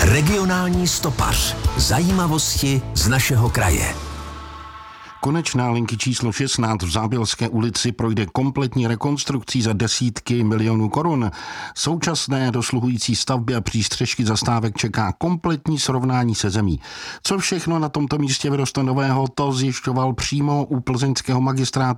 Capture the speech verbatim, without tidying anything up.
Regionální stopař. Zajímavosti z našeho kraje. Konečná linky číslo šestnáct v Zábělské ulici projde kompletní rekonstrukcí za desítky milionů korun. Současné dosluhující stavby a přístřešky zastávek čeká kompletní srovnání se zemí. Co všechno na tomto místě vyroste nového, to zjišťoval přímo u plzeňského magistrátu